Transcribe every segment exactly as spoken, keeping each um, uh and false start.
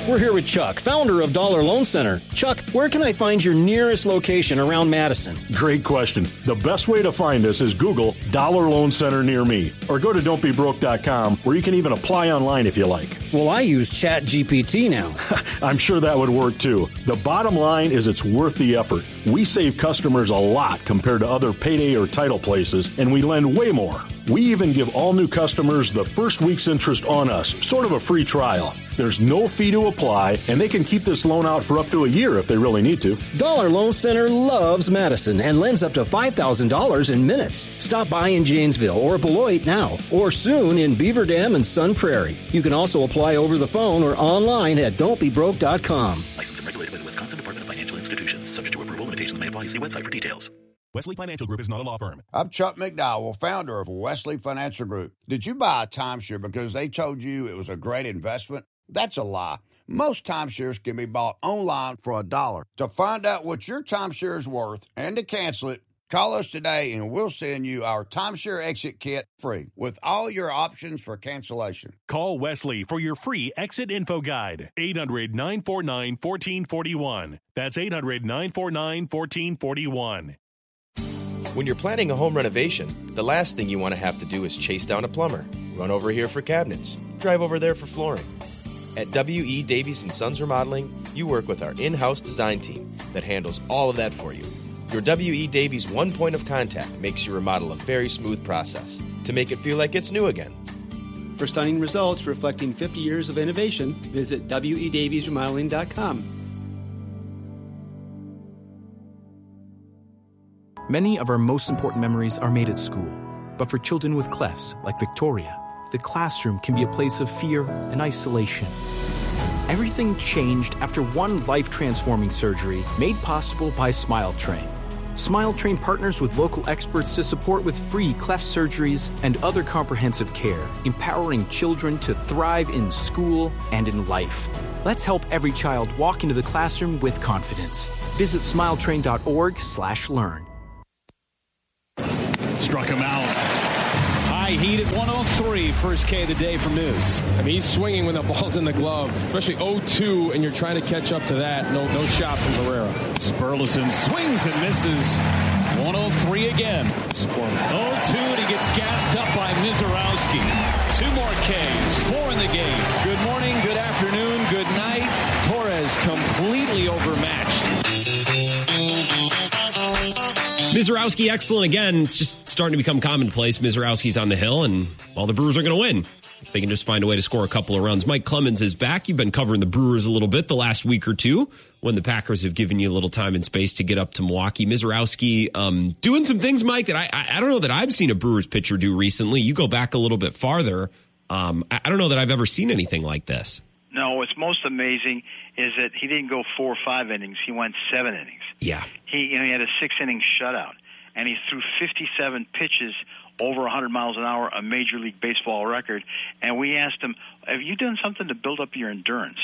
We're here with Chuck, founder of Dollar Loan Center. Chuck, where can I find your nearest location around Madison? Great question. The best way to find us is Google Dollar Loan Center near me, or go to don't be broke dot com, where you can even apply online if you like. Well, I use Chat G P T now. I'm sure that would work too. The bottom line is it's worth the effort. We save customers a lot compared to other payday or title places, and we lend way more. We even give all new customers the first week's interest on us, sort of a free trial. There's no fee to apply, and they can keep this loan out for up to a year if they really need to. Dollar Loan Center loves Madison and lends up to five thousand dollars in minutes. Stop by in Janesville or Beloit now, or soon in Beaver Dam and Sun Prairie. You can also apply over the phone or online at don't be broke dot com. Licensed and regulated by the Wisconsin Department of Financial Institutions. Subject to approval, limitations may apply. See website for details. Wesley Financial Group is not a law firm. I'm Chuck McDowell, founder of Wesley Financial Group. Did you buy a timeshare because they told you it was a great investment? That's a lie. Most timeshares can be bought online for a dollar. To find out what your timeshare is worth and to cancel it, call us today and we'll send you our timeshare exit kit free with all your options for cancellation. Call Wesley for your free exit info guide. eight hundred, nine four nine, one four four one. That's eight hundred, nine four nine, one four four one. When you're planning a home renovation, the last thing you want to have to do is chase down a plumber, run over here for cabinets, drive over there for flooring. At W E. Davies and Sons Remodeling, you work with our in-house design team that handles all of that for you. Your W E. Davies one point of contact makes your remodel a very smooth process to make it feel like it's new again. For stunning results reflecting fifty years of innovation, visit W E Davies Remodeling dot com. Many of our most important memories are made at school. But for children with clefts, like Victoria, the classroom can be a place of fear and isolation. Everything changed after one life-transforming surgery made possible by SmileTrain. SmileTrain partners with local experts to support with free cleft surgeries and other comprehensive care, empowering children to thrive in school and in life. Let's help every child walk into the classroom with confidence. Visit smiletrain dot org slash learn. Struck him out. High heat at one oh three. First K of the day for Miz. I mean, he's swinging when the ball's in the glove, especially oh two, and you're trying to catch up to that. No no shot from Barrera. Burleson swings and misses. one oh three again. oh two, and he gets gassed up by Mizorowski. Two more Ks. Four in the game. Good morning, good afternoon, good night. Torres completely overmatched. Mizorowski, excellent again. It's just starting to become commonplace. Mizorowski's on the hill, and all the Brewers are going to win if they can just find a way to score a couple of runs. Mike Clemens is back. You've been covering the Brewers a little bit the last week or two when the Packers have given you a little time and space to get up to Milwaukee. Mizorowski um, doing some things, Mike, that I, I I don't know that I've seen a Brewers pitcher do recently. You go back a little bit farther. Um, I, I don't know that I've ever seen anything like this. No, what's most amazing is that he didn't go four or five innings. He went seven innings. Yeah. He, you know, he had a six-inning shutout, and he threw fifty-seven pitches over one hundred miles an hour, a Major League Baseball record. And we asked him, have you done something to build up your endurance?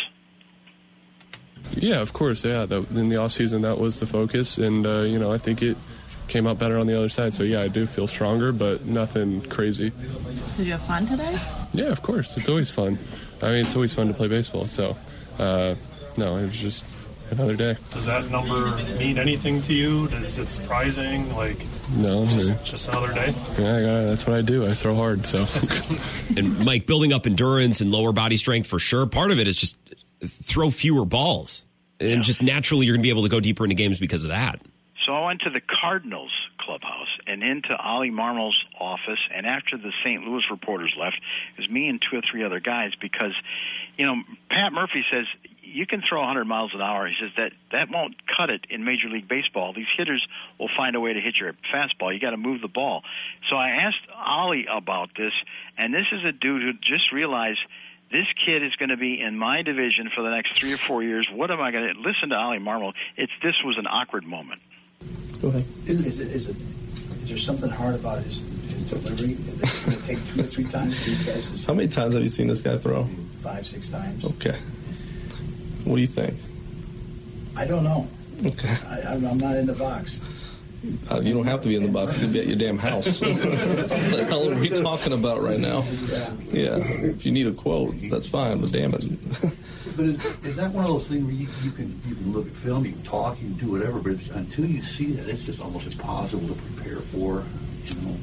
Yeah, of course, yeah. The, in the offseason, that was the focus, and, uh, you know, I think it came out better on the other side. So, yeah, I do feel stronger, but nothing crazy. Did you have fun today? Yeah, of course. It's always fun. I mean, it's always fun to play baseball. So, uh, no, it was just another day. Does that number mean anything to you? Is it surprising? Like, no, just, man. just another day? Yeah, I gotta, that's what I do. I throw hard, so. And, Mike, building up endurance and lower body strength for sure. Part of it is just throw fewer balls. And yeah. just naturally you're going to be able to go deeper into games because of that. So I went to the Cardinals clubhouse and into Ollie Marmol's office, and after the Saint Louis reporters left, it was me and two or three other guys because, you know, Pat Murphy says you can throw one hundred miles an hour. He says that that won't cut it in Major League Baseball. These hitters will find a way to hit your fastball. You got to move the ball. So I asked Ollie about this, and this is a dude who just realized this kid is going to be in my division for the next three or four years. What am I going to listen to Ollie Marmol? It's this was an awkward moment. Go ahead. Is, is, it, is, it, is there something hard about his, his delivery that's going to take two or three times for these guys to see? How many times have you seen this guy throw? Five, six times. Okay. What do you think? I don't know. Okay. I, I'm, I'm not in the box. Uh, you don't have to be in the box. You can be at your damn house. What the hell are we talking about right now? Yeah. If you need a quote, that's fine, but damn it. but is, is that one of those things where you, you can you can look at film, you can talk, you can do whatever, but it's, until you see that, it's just almost impossible to prepare for. You know.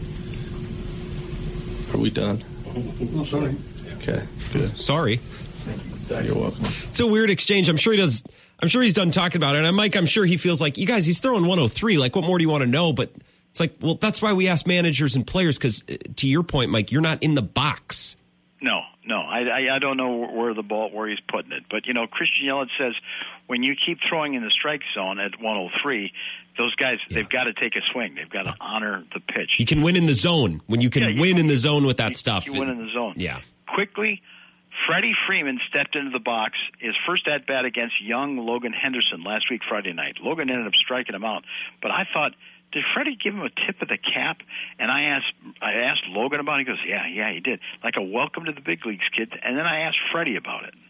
Are we done? No, sorry. Okay. Good. Sorry. Thank you. You're welcome. It's a weird exchange. I'm sure he does. I'm sure he's done talking about it. And Mike, I'm sure he feels like, you guys, he's throwing one oh three. Like, what more do you want to know? But it's like, well, that's why we ask managers and players, because to your point, Mike, you're not in the box. No, no, I, I, I don't know where the ball, where he's putting it. But, you know, Christian Yelich says when you keep throwing in the strike zone at one oh three, those guys, yeah. they've got to take a swing. They've got to honor the pitch. You can win in the zone. When you can yeah, win you, in the zone with that you, stuff. You win in the zone. Yeah. Quickly, Freddie Freeman stepped into the box, his first at-bat against young Logan Henderson last week, Friday night. Logan ended up striking him out. But I thought, did Freddie give him a tip of the cap? And I asked I asked Logan about it. He goes, yeah, yeah, he did. Like a welcome to the big leagues, kid. And then I asked Freddie about it.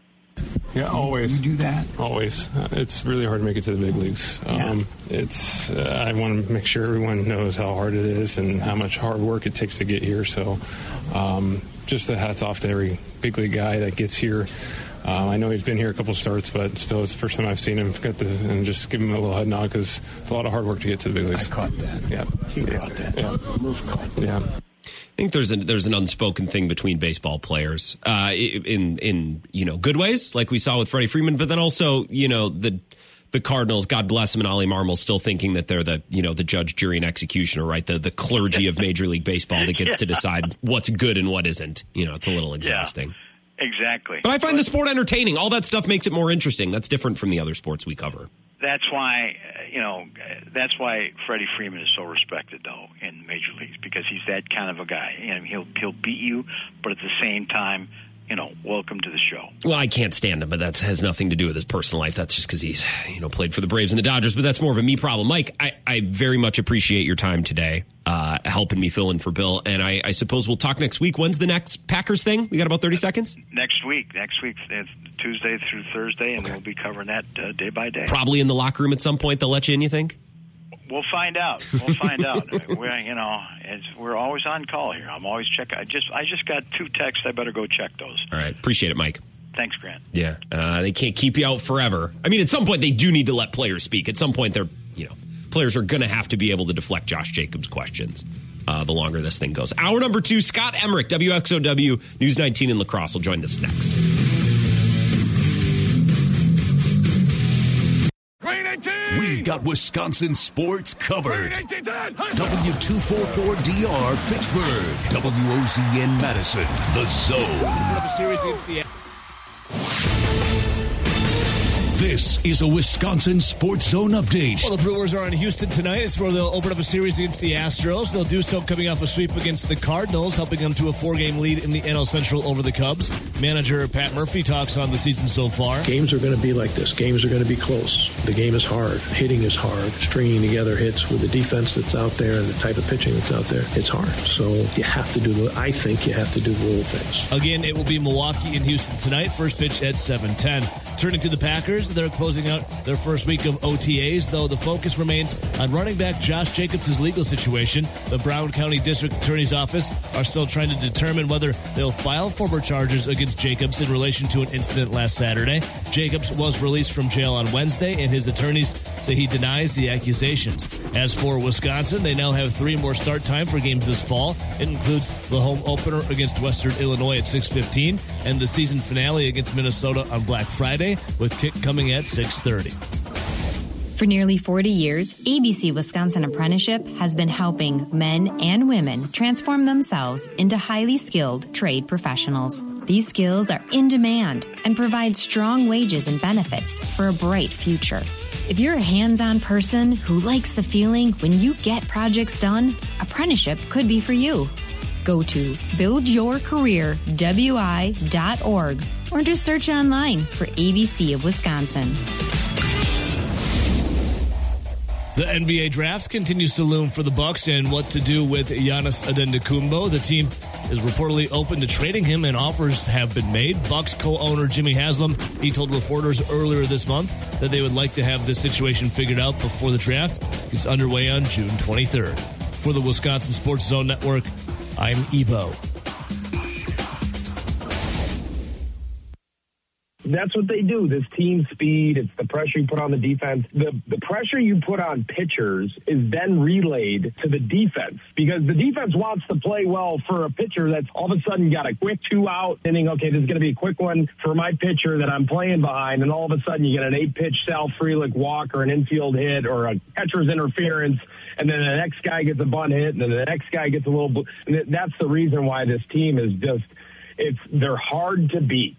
Yeah, always. You do that? Always. Uh, it's really hard to make it to the big leagues. Um, yeah. It's. Uh, I want to make sure everyone knows how hard it is and how much hard work it takes to get here. So um, just the hats off to every big league guy that gets here. Um, I know he's been here a couple starts, but still it's the first time I've seen him. Got the, and just give him a little head nod because it's a lot of hard work to get to the big leagues. I caught that. Yeah. He yeah. caught that. Yeah. Move caught that. Yeah. I think there's an there's an unspoken thing between baseball players, uh, in in you know good ways, like we saw with Freddie Freeman, but then also you know the the Cardinals, God bless them, and Ollie Marmol still thinking that they're the you know the judge, jury, and executioner, right? The the clergy of Major League Baseball that gets yeah. to decide what's good and what isn't. You know, it's a little exhausting. Yeah, exactly. But I find but, the sport entertaining. All that stuff makes it more interesting. That's different from the other sports we cover. That's why, you know, that's why Freddie Freeman is so respected, though, in major leagues, because he's that kind of a guy. You know, he'll he'll beat you, but at the same time, you know, welcome to the show. Well, I can't stand him, but that has nothing to do with his personal life. That's just because he's, you know, played for the Braves and the Dodgers, but that's more of a me problem. Mike, I, I very much appreciate your time today, uh, helping me fill in for Bill, and I, I suppose we'll talk next week. When's the next Packers thing? We got about thirty seconds? Next week. Next week, it's Tuesday through Thursday, and okay. we'll be covering that uh, day by day. Probably in the locker room at some point they'll let you in, you think? We'll find out. We'll find out. We're, you know, it's, we're always on call here. I'm always checking. I just, I just got two texts. I better go check those. All right. Appreciate it, Mike. Thanks, Grant. Yeah. Uh, they can't keep you out forever. I mean, at some point, they do need to let players speak. At some point, they're, you know, players are going to have to be able to deflect Josh Jacobs' questions uh, the longer this thing goes. Hour number two, Scott Emmerich, W X O W News nineteen in La Crosse, will join us next. We've got Wisconsin sports covered. W two forty-four D R Fitchburg. W O Z N Madison. The Zone. This is a Wisconsin Sports Zone update. Well, the Brewers are in Houston tonight. It's where they'll open up a series against the Astros. They'll do so coming off a sweep against the Cardinals, helping them to a four-game lead in the N L Central over the Cubs. Manager Pat Murphy talks on the season so far. Games are going to be like this. Games are going to be close. The game is hard. Hitting is hard. Stringing together hits with the defense that's out there and the type of pitching that's out there, it's hard. So you have to do, I think you have to do little things. Again, it will be Milwaukee and Houston tonight. First pitch at seven ten. Turning to the Packers, they're closing out their first week of O T As, though the focus remains on running back Josh Jacobs' legal situation. The Brown County District Attorney's Office are still trying to determine whether they'll file formal charges against Jacobs in relation to an incident last Saturday. Jacobs was released from jail on Wednesday, and his attorneys say he denies the accusations. As for Wisconsin, they now have three more start time for games this fall. It includes the home opener against Western Illinois at six fifteen and the season finale against Minnesota on Black Friday, with kick coming at six thirty. For nearly forty years, A B C Wisconsin Apprenticeship has been helping men and women transform themselves into highly skilled trade professionals. These skills are in demand and provide strong wages and benefits for a bright future. If you're a hands-on person who likes the feeling when you get projects done, apprenticeship could be for you. Go to build your career W I dot org or just search online for A B C of Wisconsin. The N B A draft continues to loom for the Bucks and what to do with Giannis Antetokounmpo. The team is reportedly open to trading him, and offers have been made. Bucks co-owner Jimmy Haslam, he told reporters earlier this month that they would like to have this situation figured out before the draft gets underway on June twenty-third. For the Wisconsin Sports Zone Network, I'm Ebo. that's what they do. This team speed, it's the pressure you put on the defense. The, the pressure you put on pitchers is then relayed to the defense because the defense wants to play well for a pitcher that's all of a sudden got a quick two-out inning. Okay, this is going to be a quick one for my pitcher that I'm playing behind, and all of a sudden you get an eight-pitch Sal Frelick walk or an infield hit or a catcher's interference, and then the next guy gets a bunt hit, and then the next guy gets a little bl- – and that's the reason why this team is just – it's they're hard to beat.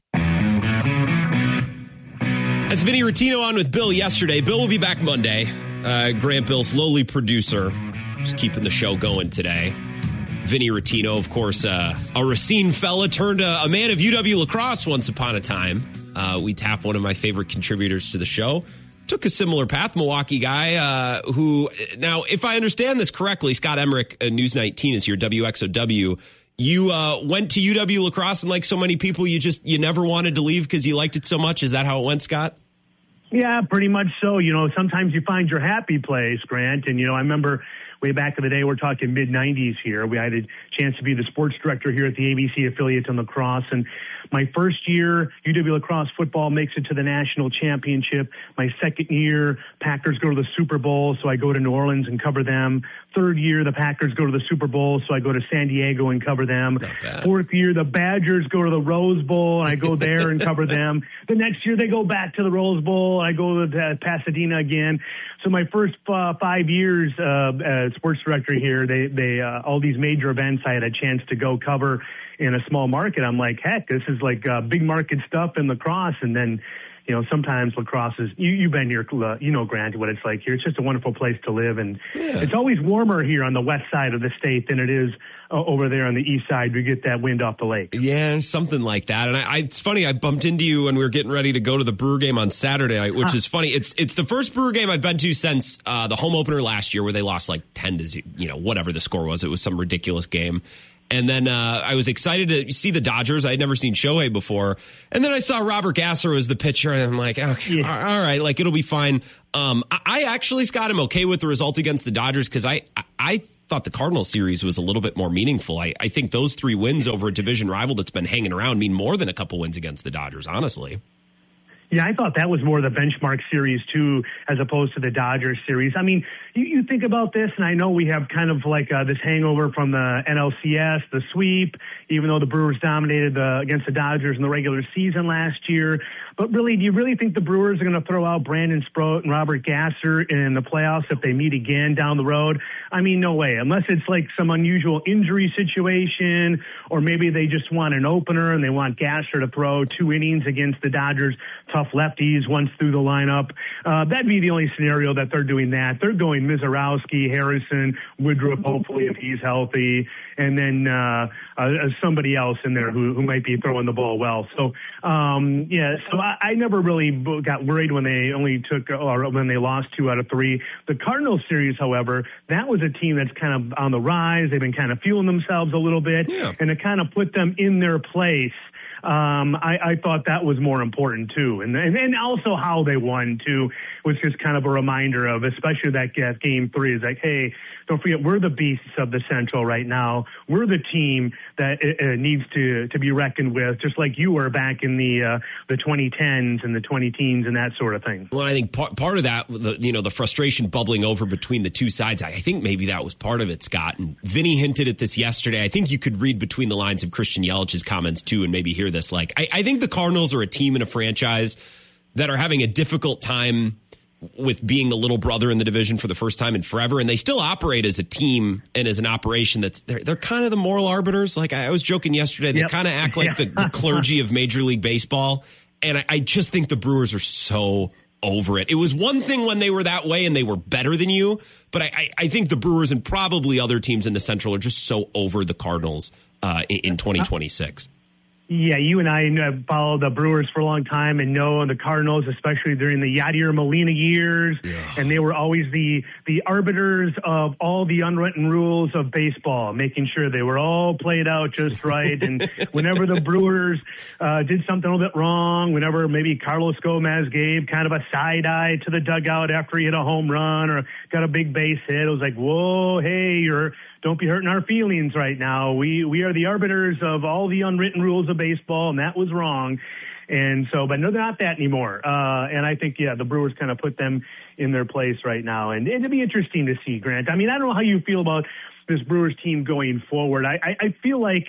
That's Vinny Rottino on with Bill yesterday. Bill will be back Monday. Uh, Grant Bill's lowly producer, just keeping the show going today. Vinny Rottino, of course, uh, a Racine fella turned a, a man of U W lacrosse once upon a time. Uh, we tap one of my favorite contributors to the show. Took a similar path, Milwaukee guy, uh, who, now, if I understand this correctly, Scott Emmerich, uh, News nineteen is here, W X O W. You uh, went to U W lacrosse, and like so many people, you just, you never wanted to leave because you liked it so much. Is that how it went, Scott? Yeah, pretty much so. You know, sometimes you find your happy place, Grant. And, you know, I remember way back in the day, we're talking mid nineties here. We had a chance to be the sports director here at the A B C affiliate in lacrosse. And my first year, U W lacrosse football makes it to the national championship. My second year, Packers go to the Super Bowl, so I go to New Orleans and cover them. Third year, the Packers go to the Super Bowl, so I go to San Diego and cover them. Fourth year, the Badgers go to the Rose Bowl, and I go there and cover them. The next year, they go back to the Rose Bowl, and I go to Pasadena again. So my first uh, five years uh, as sports director here, they, they uh, all these major events I had a chance to go cover in a small market. I'm like, heck, this is like uh, big market stuff in lacrosse. And then, you know, sometimes lacrosse is, you, you've been here, uh, you know, Grant, what it's like here. It's just a wonderful place to live. And yeah. It's always warmer here on the west side of the state than it is uh, over there on the east side. We get that wind off the lake. Yeah, something like that. And I, I, it's funny, I bumped into you when we were getting ready to go to the Brewer game on Saturday night, which huh. is funny. It's it's the first Brewer game I've been to since uh, the home opener last year where they lost like ten to zero, you know, whatever the score was. It was some ridiculous game. And then uh, I was excited to see the Dodgers. I had never seen Shohei before. And then I saw Robert Gasser as the pitcher, and I'm like, okay, yeah. all right, like, it'll be fine. Um, I, I actually, Scott, I'm okay with the result against the Dodgers because I, I, I thought the Cardinals series was a little bit more meaningful. I, I think those three wins over a division rival that's been hanging around mean more than a couple wins against the Dodgers, honestly. Yeah, I thought that was more the benchmark series, too, as opposed to the Dodgers series. I mean, you, you think about this, and I know we have kind of like uh, this hangover from the N L C S, the sweep, even though the Brewers dominated the, against the Dodgers in the regular season last year. But really, do you really think the Brewers are going to throw out Brandon Sproat and Robert Gasser in the playoffs if they meet again down the road? I mean, no way, unless it's like some unusual injury situation, or maybe they just want an opener and they want Gasser to throw two innings against the Dodgers, tough lefties once through the lineup. Uh, that'd be the only scenario that they're doing that. They're going Mizorowski, Harrison, Woodruff, hopefully if he's healthy, and then uh, uh, somebody else in there who, who might be throwing the ball well. So, um, yeah, so I, I never really got worried when they only took, or when they lost two out of three. The Cardinals series, however, that was a team that's kind of on the rise. They've been kind of fueling themselves a little bit, yeah. and it kind of put them in their place. Um, I, I thought that was more important, too. And, and and also how they won, too, was just kind of a reminder of, especially that uh, game three, is like, hey, don't forget, we're the beasts of the Central right now. We're the team that uh, needs to, to be reckoned with, just like you were back in the uh, the twenty tens and the twenty teens and that sort of thing. Well, I think part, part of that, the, you know, the frustration bubbling over between the two sides, I think maybe that was part of it, Scott. And Vinny hinted at this yesterday. I think you could read between the lines of Christian Yelich's comments, too, and maybe hear this. Like, I, I think the Cardinals are a team and a franchise that are having a difficult time with being the little brother in the division for the first time in forever, and they still operate as a team and as an operation that's they're, they're kind of the moral arbiters. Like I was joking yesterday, they yep. kind of act like the, the clergy of Major League Baseball, and I, I just think the Brewers are so over it. It was one thing when they were that way and they were better than you, but I, I, I think the Brewers and probably other teams in the Central are just so over the Cardinals uh, in, in twenty twenty-six. Yeah, you and I have followed the Brewers for a long time and know the Cardinals, especially during the Yadier Molina years. Yeah. And they were always the, the arbiters of all the unwritten rules of baseball, making sure they were all played out just right. And whenever the Brewers uh, did something a little bit wrong, whenever maybe Carlos Gomez gave kind of a side eye to the dugout after he hit a home run or got a big base hit, it was like, whoa, hey, you're don't be hurting our feelings right now. We we are the arbiters of all the unwritten rules of baseball, and that was wrong. And so, but no, they're not that anymore. Uh, and I think, yeah, the Brewers kind of put them in their place right now. And it'll be interesting to see, Grant. I mean, I don't know how you feel about this Brewers team going forward. I, I, I feel like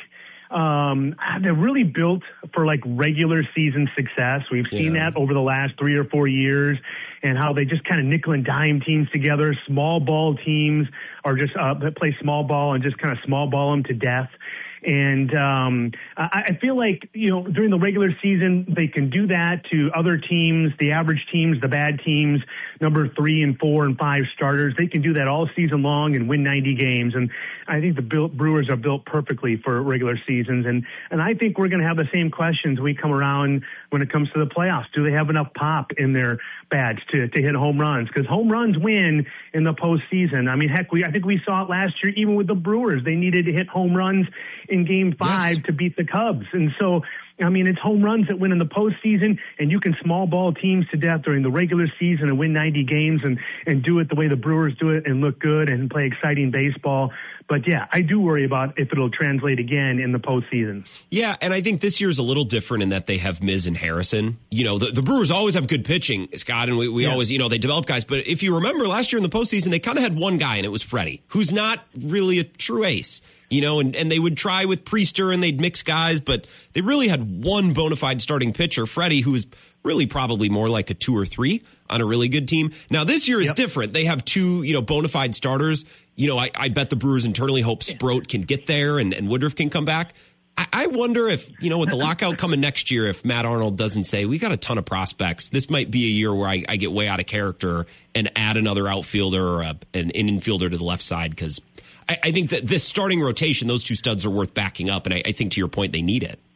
um, they're really built for like regular season success. We've seen yeah. that over the last three or four years, and how they just kind of nickel and dime teams together. Small ball teams are just uh, play small ball and just kind of small ball them to death. And um, I, I feel like, you know, during the regular season, they can do that to other teams, the average teams, the bad teams, number three and four and five starters. They can do that all season long and win ninety games. And I think the Brewers are built perfectly for regular seasons. And, and I think we're going to have the same questions when we come around when it comes to the playoffs. Do they have enough pop in their bats to, to hit home runs? Because home runs win in the postseason. I mean, heck, we I think we saw it last year, even with the Brewers. They needed to hit home runs in game five yes. to beat the Cubs. And so, I mean, it's home runs that win in the postseason, and you can small ball teams to death during the regular season and win ninety games and, and do it the way the Brewers do it and look good and play exciting baseball. But, yeah, I do worry about if it'll translate again in the postseason. Yeah, and I think this year's a little different in that they have Miz and Harrison. You know, the, the Brewers always have good pitching, Scott, and we, we yeah. always, you know, they develop guys. But if you remember last year in the postseason, they kind of had one guy, and it was Freddie, who's not really a true ace. You know, and, and they would try with Priester and they'd mix guys, but they really had one bona fide starting pitcher, Freddie, who was really probably more like a two or three on a really good team. Now, this year is yep. different. They have two, you know, bona fide starters. You know, I, I bet the Brewers internally hope Sproat can get there and, and Woodruff can come back. I, I wonder if, you know, with the lockout coming next year, if Matt Arnold doesn't say, we got a ton of prospects, this might be a year where I, I get way out of character and add another outfielder or a, an infielder to the left side, because I think that this starting rotation, those two studs are worth backing up, and I, I think to your point, they need it.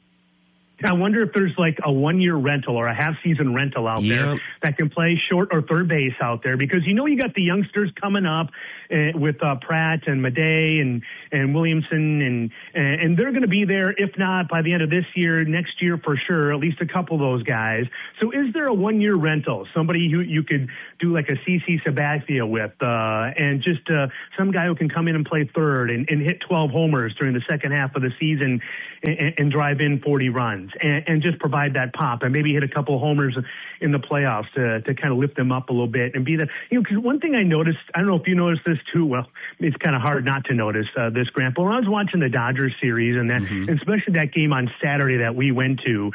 I wonder if there's like a one-year rental or a half-season rental out yep. there that can play short or third base out there, because you know you got the youngsters coming up uh, with uh, Pratt and Madej and and Williamson, and and they're going to be there, if not by the end of this year, next year for sure, at least a couple of those guys. So is there a one-year rental, somebody who you could do like a C C Sabathia with, uh, and just uh, some guy who can come in and play third and, and hit twelve homers during the second half of the season and, and drive in forty runs and, and just provide that pop and maybe hit a couple of homers in the playoffs to, to kind of lift them up a little bit and be the, you know, because one thing I noticed, I don't know if you noticed this too, well, it's kind of hard not to notice uh, this, Grant, but when I was watching the Dodgers series and that, mm-hmm. and especially that game on Saturday that we went to,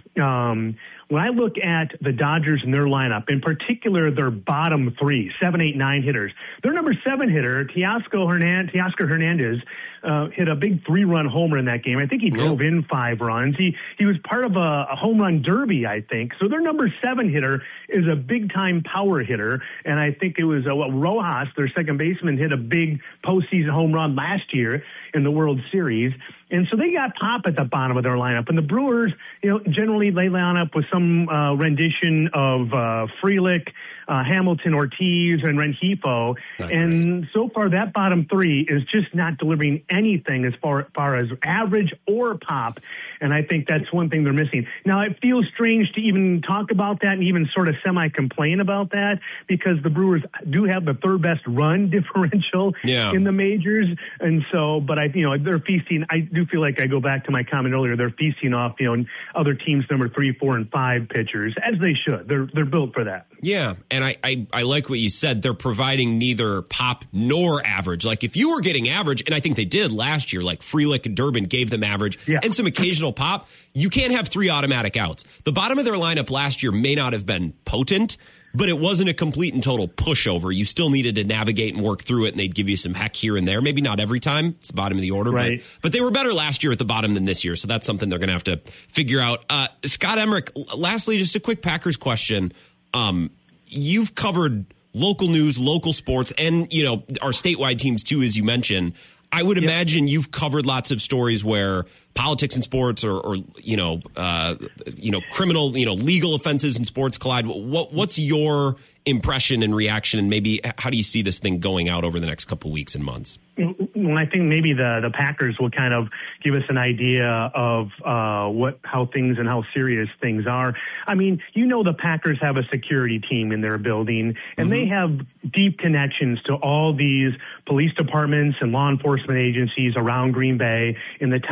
um, when I look at the Dodgers and their lineup, in particular their bottom three, seven, eight, nine hitters, their number seven hitter, Teoscar Hernandez, Teoscar Hernandez uh, hit a big three-run homer in that game. I think he drove yep. in five runs. He he was part of a, a home run derby, I think. So their number seven hitter is a big-time power hitter, and I think it was uh, well, Rojas, their second baseman, hit a big postseason home run last year in the World Series. And so they got pop at the bottom of their lineup. And the Brewers, you know, generally they line up with some uh, rendition of uh, Frelick, uh, Hamilton, Ortiz, and Rengifo. Not and great. So far, that bottom three is just not delivering anything as far, far as average or pop. And I think that's one thing they're missing. Now, it feels strange to even talk about that and even sort of semi-complain about that, because the Brewers do have the third best run differential yeah. in the majors. And so, but I, you know, they're feasting. I do feel like I go back to my comment earlier. They're feasting off, you know, other teams' number three, four, and five pitchers, as they should. They're they're built for that. Yeah, and I, I, I like what you said. They're providing neither pop nor average. Like, if you were getting average, and I think they did last year, like Frelick and Durbin gave them average yeah. and some occasional pop, you can't have three automatic outs. The bottom of their lineup last year may not have been potent, but it wasn't a complete and total pushover. You still needed to navigate and work through it, and they'd give you some heck here and there. Maybe not every time. It's the bottom of the order. Right. But, but they were better last year at the bottom than this year, so that's something they're going to have to figure out. Uh, Scott Emmerich, lastly, just a quick Packers question. Um, you've covered local news, local sports, and, you know, our statewide teams, too, as you mentioned. I would imagine yep. you've covered lots of stories where politics and sports, or, or you know, uh, you know, criminal, you know, legal offenses in sports collide. What what's your impression and reaction, and maybe how do you see this thing going out over the next couple of weeks and months? Well, I think maybe the, the Packers will kind of give us an idea of uh, what how things and how serious things are. I mean, you know, the Packers have a security team in their building, and mm-hmm. they have deep connections to all these police departments and law enforcement agencies around Green Bay, in the towns and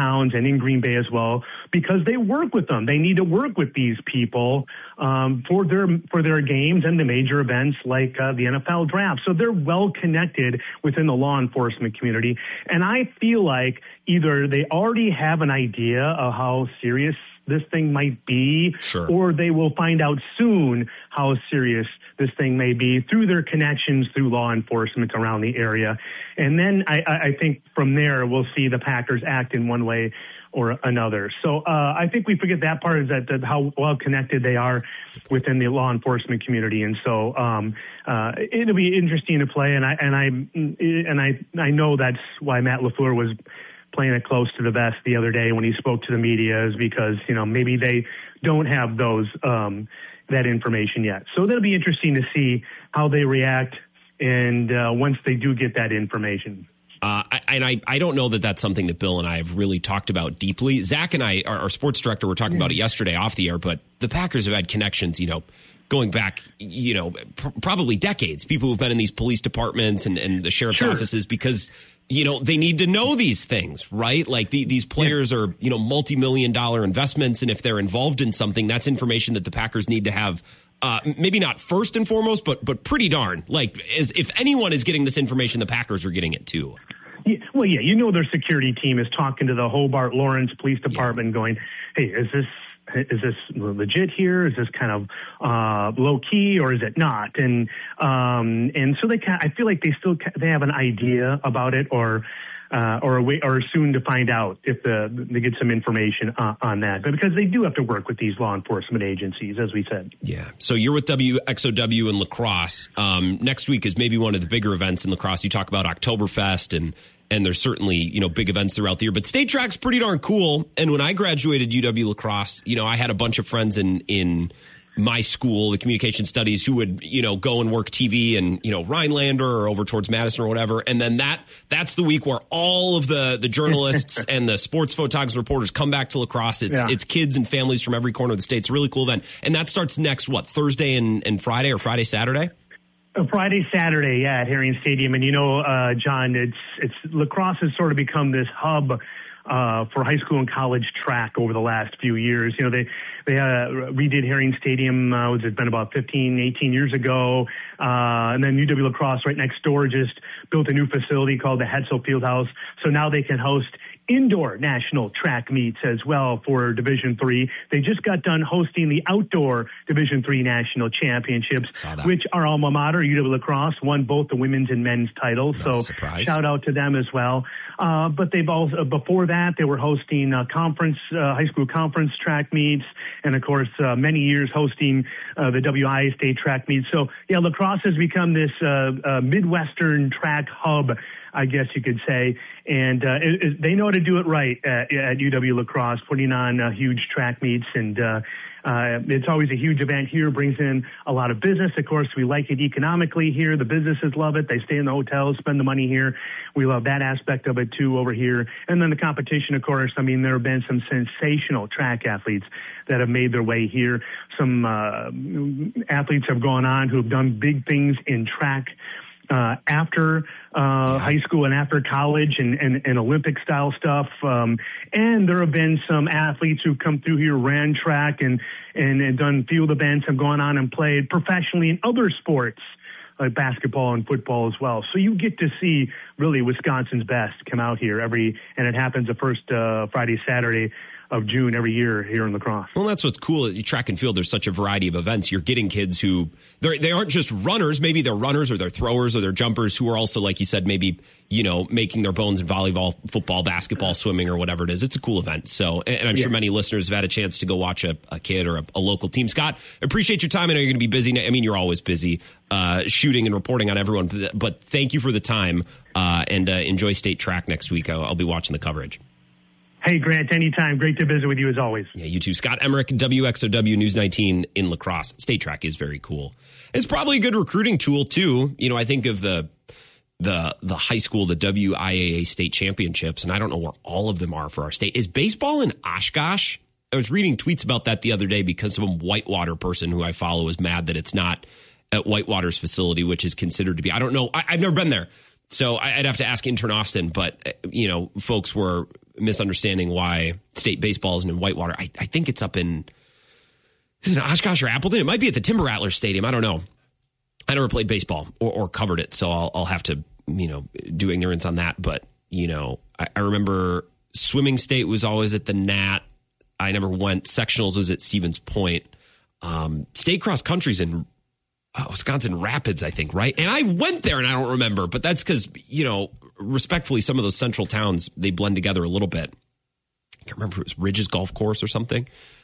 in Green Bay as well, because they work with them. They need to work with these people um, for their for their games and the major events like uh, the N F L draft. So they're well connected within the law enforcement community. And I feel like either they already have an idea of how serious this thing might be, sure. or they will find out soon how serious this thing may be through their connections through law enforcement around the area. And then I, I think from there, we'll see the Packers act in one way or another. So uh, I think we forget that part, is that, that how well connected they are within the law enforcement community. And so um, uh, it'll be interesting to play. And I, and I, and I, I know that's why Matt LaFleur was playing it close to the vest the other day when he spoke to the media, is because, you know, maybe they don't have those, um, that information yet. So that'll be interesting to see how they react. And uh, once they do get that information. Uh, I, and I, I don't know that that's something that Bill and I have really talked about deeply. Zach and I, our, our sports director, were talking about it yesterday off the air, but the Packers have had connections, you know, going back, you know, pr- probably decades. People who've been in these police departments and, and the sheriff's sure. offices, because, you know, they need to know these things, right? Like the, these players yeah. are, you know, multi-million dollar investments. And if they're involved in something, that's information that the Packers need to have. Uh, maybe not first and foremost, but but pretty darn. Like, as if anyone is getting this information, the Packers are getting it too. Yeah, well, yeah, you know, their security team is talking to the Hobart Lawrence Police Department, yeah. going, "Hey, is this is this legit here? Is this kind of uh, low key, or is it not?" And um, and so they, kind of, I feel like they still they have an idea about it, or. Uh, or wait, or soon to find out if the, they get some information uh, on that. But because they do have to work with these law enforcement agencies, as we said. Yeah. So you're with W X O W in La Crosse. Um, next week is maybe one of the bigger events in La Crosse. You talk about Oktoberfest, and and there's certainly, you know, big events throughout the year. But State Track's pretty darn cool. And when I graduated U W La Crosse, you know, I had a bunch of friends in in. my school, the communication studies, who would, you know, go and work T V and, you know, Rhinelander or over towards Madison or whatever. And then that that's the week where all of the, the journalists and the sports photographers, reporters come back to La Crosse. It's, yeah. it's kids and families from every corner of the state. It's a really cool event. And that starts next, what, Thursday and, and Friday, or Friday, Saturday? Uh, Friday, Saturday, yeah, at Herring Stadium. And, you know, uh, John, it's, it's La Crosse has sort of become this hub Uh, for high school and college track over the last few years. You know, they they uh, redid Herring Stadium, uh, it's been about fifteen, eighteen years ago. Uh, and then U W La Crosse right next door just built a new facility called the Hetzel Fieldhouse. So now they can host indoor national track meets as well for Division Three. They just got done hosting the outdoor Division Three national championships, which our alma mater, U W La Crosse, won both the women's and men's titles. No so surprise. Shout out to them as well. Uh, but they've also, before that, they were hosting uh, conference, uh, high school conference track meets, and of course, uh, many years hosting uh, the W I A state track meets. So, yeah, La Crosse has become this uh, uh, Midwestern track hub, I guess you could say. And uh, it, it, they know how to do it right at, at U W La Crosse, putting on uh, huge track meets. And uh, uh, it's always a huge event here, brings in a lot of business. Of course, we like it economically here. The businesses love it. They stay in the hotels, spend the money here. We love that aspect of it, too, over here. And then the competition, of course. I mean, there have been some sensational track athletes that have made their way here. Some uh, athletes have gone on who have done big things in track Uh, after uh, yeah. high school and after college, and, and, and Olympic style stuff. Um, and there have been some athletes who come through here, ran track and, and, and done field events, have gone on and played professionally in other sports like basketball and football as well. So you get to see really Wisconsin's best come out here every, and it happens the first uh, Friday, Saturday of June every year here in La Crosse. Well, that's what's cool at track and field. There's such a variety of events. You're getting kids who they're, they aren't just runners. Maybe they're runners or they're throwers or they're jumpers who are also, like you said, maybe, you know, making their bones in volleyball, football, basketball, swimming, or whatever it is. It's a cool event. So, and I'm yeah. sure many listeners have had a chance to go watch a, a kid or a, a local team. Scott, appreciate your time. I know you're going to be busy. I mean, you're always busy uh, shooting and reporting on everyone, but thank you for the time uh, and uh, enjoy state track next week. I'll, I'll be watching the coverage. Hey, Grant, anytime. Great to visit with you as always. Yeah, you too. Scott Emmerich, W X O W News nineteen in La Crosse. State track is very cool. It's probably a good recruiting tool, too. You know, I think of the the the high school, the W I A A state championships, and I don't know where all of them are for our state. Is baseball in Oshkosh? I was reading tweets about that the other day because some Whitewater person who I follow is mad that it's not at Whitewater's facility, which is considered to be, I don't know. I, I've never been there. So I'd have to ask intern Austin, but, you know, folks were misunderstanding why state baseball isn't in Whitewater. I, I think it's up in, is it Oshkosh or Appleton? It might be at the Timber Rattlers Stadium. I don't know. I never played baseball or, or covered it, so I'll, I'll have to, you know, do ignorance on that. But, you know, I, I remember swimming state was always at the Nat. I never went. Sectionals was at Stevens Point. Um, state cross country's in uh, Wisconsin Rapids, I think, right? And I went there and I don't remember, but that's because, you know, respectfully, some of those central towns, they blend together a little bit. I can't remember if it was Ridges Golf Course or something.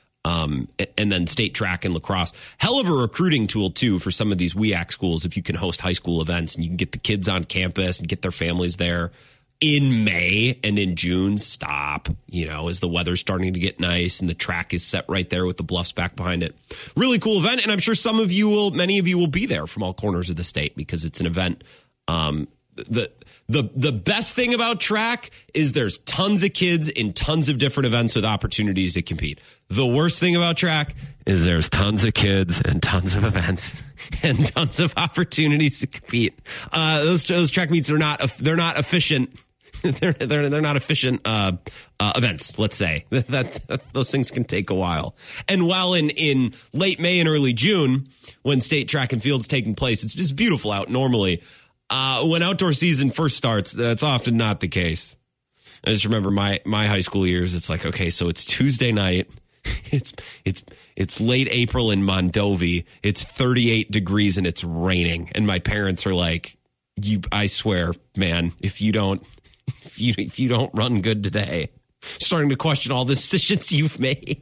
Um, and then state track and lacrosse. Hell of a recruiting tool, too, for some of these W E A C schools if you can host high school events and you can get the kids on campus and get their families there in May and in June. Stop, you know, as the weather's starting to get nice and the track is set right there with the bluffs back behind it. Really cool event. And I'm sure some of you will, many of you will be there from all corners of the state because it's an event. Um, the The the best thing about track is there's tons of kids in tons of different events with opportunities to compete. The worst thing about track is there's tons of kids and tons of events and tons of opportunities to compete. Uh, those those track meets are not they're not efficient. they're they're they're not efficient uh, uh, events. Let's say that, that those things can take a while. And while in in late May and early June, when state track and field's taking place, it's just beautiful out normally. Uh, when outdoor season first starts, that's often not the case. I just remember my, my high school years. It's like, okay, so it's Tuesday night. It's, it's, it's late April in Mondovi. It's thirty-eight degrees and it's raining. And my parents are like, you, I swear, man, if you don't, if you, if you don't run good today, starting to question all the decisions you've made.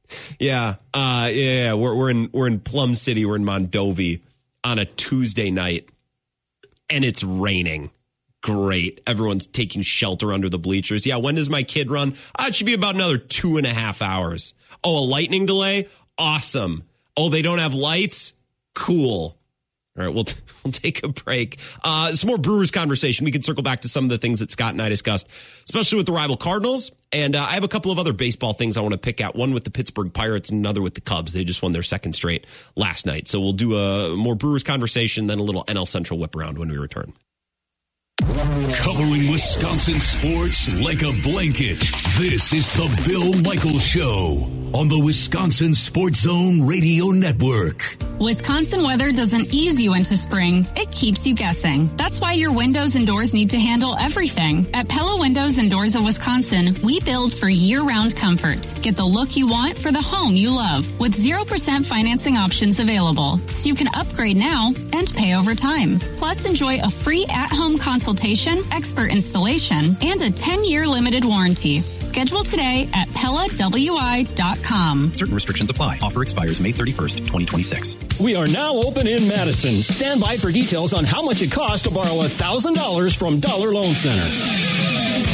yeah. Uh, yeah, yeah. We're, we're in, we're in Plum City. We're in Mondovi on a Tuesday night. And it's raining. Great. Everyone's taking shelter under the bleachers. Yeah, when does my kid run? Oh, it should be about another two and a half hours. Oh, a lightning delay? Awesome. Oh, they don't have lights? Cool. All right, we'll, t- we'll take a break. Uh, some more Brewers conversation. We can circle back to some of the things that Scott and I discussed, especially with the rival Cardinals. And uh, I have a couple of other baseball things I want to pick out. One with the Pittsburgh Pirates and another with the Cubs. They just won their second straight last night. So we'll do a more Brewers conversation, then a little N L Central whip around when we return. Covering Wisconsin sports like a blanket. This is the Bill Michaels Show on the Wisconsin Sports Zone Radio Network. Wisconsin weather doesn't ease you into spring. It keeps you guessing. That's why your windows and doors need to handle everything. At Pella Windows and Doors of Wisconsin, we build for year-round comfort. Get the look you want for the home you love with zero percent financing options available. So you can upgrade now and pay over time. Plus, enjoy a free at-home consultation, expert installation, and a ten-year limited warranty. Schedule today at Pella W I dot com. Certain restrictions apply. Offer expires May thirty-first, twenty twenty-six. We are now open in Madison. Stand by for details on how much it costs to borrow one thousand dollars from Dollar Loan Center.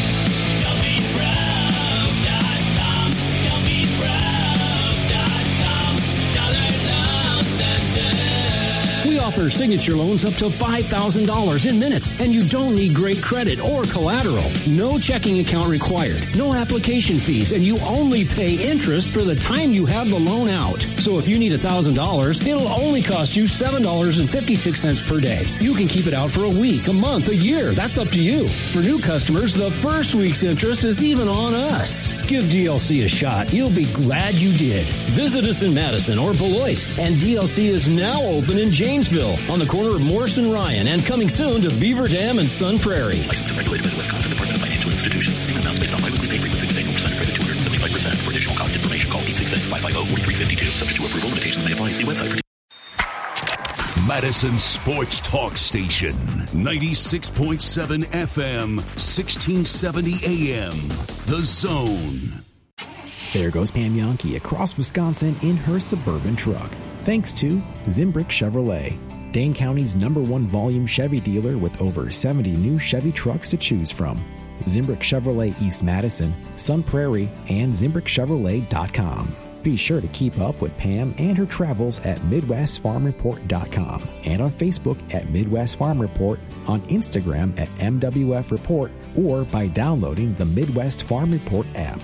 We offer signature loans up to five thousand dollars in minutes, and you don't need great credit or collateral. No checking account required, no application fees, and you only pay interest for the time you have the loan out. So if you need one thousand dollars, it'll only cost you seven dollars and fifty-six cents per day. You can keep it out for a week, a month, a year. That's up to you. For new customers, the first week's interest is even on us. Give D L C a shot. You'll be glad you did. Visit us in Madison or Beloit, and D L C is now open in Janesville on the corner of Morris and Ryan, and coming soon to Beaver Dam and Sun Prairie. Licensed and regulated by the Wisconsin Department of Financial Institutions. Payment amounts based on biweekly pay frequency with annual percent credit two hundred seventy-five percent. For additional cost information, call eight six six, five five zero, four three five two. Subject to approval, limitations may apply. See website for Madison Sports Talk Station, ninety-six point seven F M, sixteen seventy A M. The Zone. There goes Pam Yonke across Wisconsin in her Suburban truck. Thanks to Zimbrick Chevrolet, Dane County's number one volume Chevy dealer with over seventy new Chevy trucks to choose from. Zimbrick Chevrolet East Madison, Sun Prairie, and Zimbrick Chevrolet dot com. Be sure to keep up with Pam and her travels at Midwest Farm Report dot com and on Facebook at Midwest Farm Report, on Instagram at M W F Report, or by downloading the Midwest Farm Report app.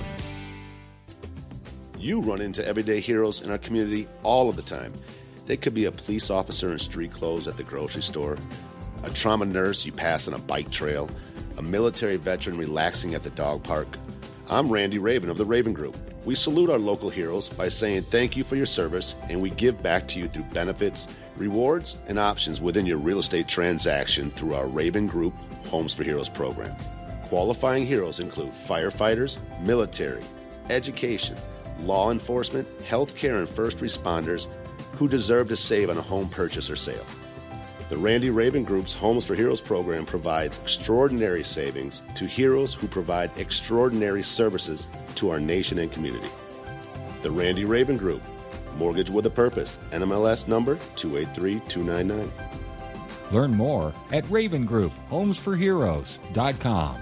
You run into everyday heroes in our community all of the time. They could be a police officer in street clothes at the grocery store, a trauma nurse you pass on a bike trail, a military veteran relaxing at the dog park, I'm Randy Raven of the Raven Group. We salute our local heroes by saying thank you for your service, and we give back to you through benefits, rewards, and options within your real estate transaction through our Raven Group Homes for Heroes program. Qualifying heroes include firefighters, military, education, law enforcement, healthcare, and first responders who deserve to save on a home purchase or sale. The Randy Raven Group's Homes for Heroes program provides extraordinary savings to heroes who provide extraordinary services to our nation and community. The Randy Raven Group, Mortgage with a Purpose, N M L S number two eight three two nine nine. Learn more at Raven Group Homes for Heroes dot com.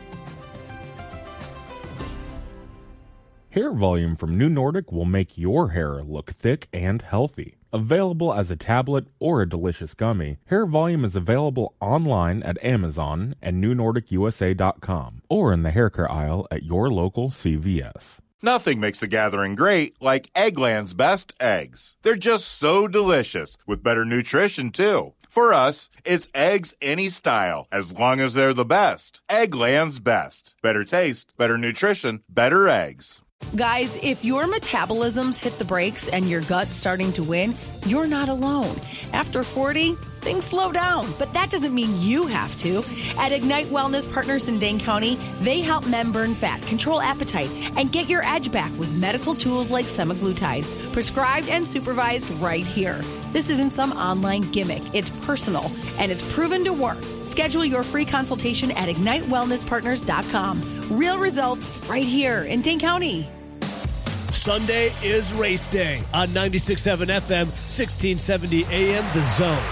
Hair volume from New Nordic will make your hair look thick and healthy. Available as a tablet or a delicious gummy, Hair Volume is available online at Amazon and New Nordic U S A dot com or in the hair care aisle at your local C V S. Nothing makes a gathering great like Eggland's best eggs. They're just so delicious, with better nutrition, too. For us, it's eggs any style, as long as they're the best. Eggland's best. Better taste, better nutrition, better eggs. Guys, if your metabolism's hit the brakes and your gut's starting to win, you're not alone. After forty, things slow down, but that doesn't mean you have to. At Ignite Wellness Partners in Dane County, they help men burn fat, control appetite, and get your edge back with medical tools like semaglutide, prescribed and supervised right here. This isn't some online gimmick. It's personal, and it's proven to work. Schedule your free consultation at ignite wellness partners dot com. Real results right here in Dane County. Sunday is race day on ninety-six point seven F M, sixteen seventy A M, The Zone.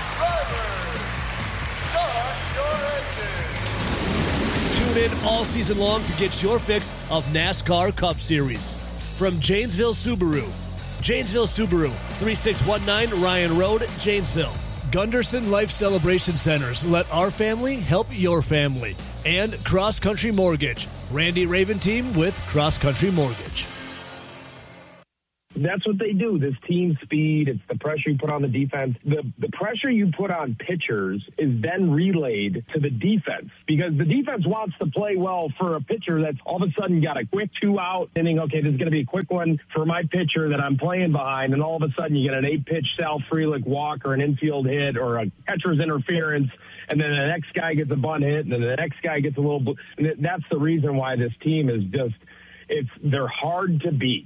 Tune in all season long to get your fix of NASCAR Cup Series. From Janesville Subaru. Janesville Subaru, three six one nine Ryan Road, Janesville. Gunderson Life Celebration Centers. Let our family help your family. And Cross Country Mortgage. Randy Raven team with Cross Country Mortgage. That's what they do. This team speed, it's the pressure you put on the defense. The the pressure you put on pitchers is then relayed to the defense because the defense wants to play well for a pitcher that's all of a sudden got a quick two-out inning. Okay, this is going to be a quick one for my pitcher that I'm playing behind, and all of a sudden you get an eight-pitch Sal Frelick walk or an infield hit or a catcher's interference, and then the next guy gets a bunt hit, and then the next guy gets a little – and that's the reason why this team is just – it's they're hard to beat.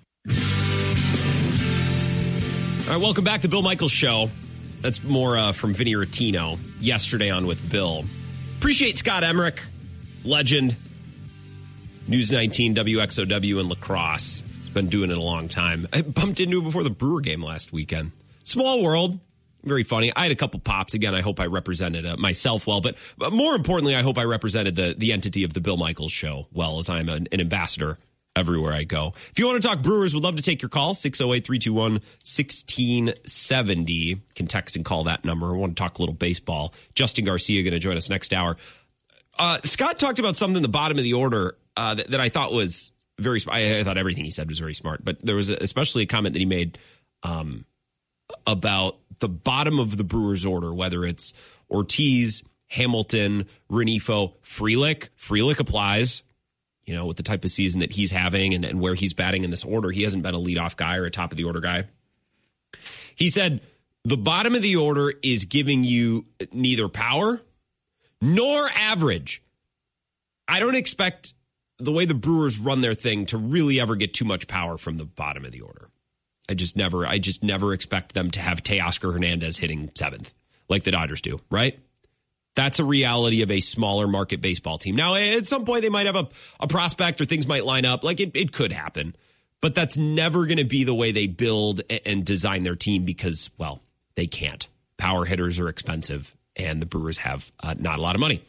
All right, welcome back to the Bill Michaels Show. That's more uh, from Vinny Rottino yesterday on with Bill. Appreciate Scott Emmerich, legend, News nineteen, W X O W in La Crosse. He's been doing it a long time. I bumped into him before the Brewer game last weekend. Small world, very funny. I had a couple pops. Again, I hope I represented uh, myself well, but, but more importantly, I hope I represented the, the entity of the Bill Michaels Show well, as I'm an, an ambassador everywhere I go. If you want to talk Brewers, we'd love to take your call. six oh eight, three two one, one six seven oh. You can text and call that number. I want to talk a little baseball. Justin Garcia going to join us next hour. Uh, Scott talked about something in the bottom of the order uh, that, that I thought was very smart. I, I thought everything he said was very smart, but there was a, especially a comment that he made um, about the bottom of the Brewers order, whether it's Ortiz, Hamilton, Renifo, Frelick. Frelick applies. You know, with the type of season that he's having and, and where he's batting in this order, he hasn't been a leadoff guy or a top of the order guy. He said, the bottom of the order is giving you neither power nor average. I don't expect the way the Brewers run their thing to really ever get too much power from the bottom of the order. I just never, I just never expect them to have Teoscar Hernandez hitting seventh like the Dodgers do, right? That's a reality of a smaller market baseball team. Now, at some point, they might have a, a prospect or things might line up. Like, it, it could happen. But that's never going to be the way they build and design their team because, well, they can't. Power hitters are expensive, and the Brewers have uh, not a lot of money.